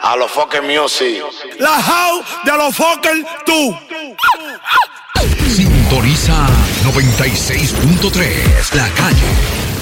A los Fokker míos sí. La house de los Fokker tú. Sintoniza 96.3 La Calle.